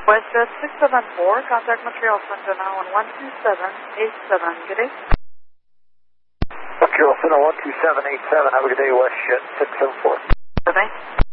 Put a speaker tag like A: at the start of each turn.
A: WestJet 674, contact Montreal Center now on 12787. Good day.
B: Montreal Center 12787, have a good day, WestJet 674.
A: Good day.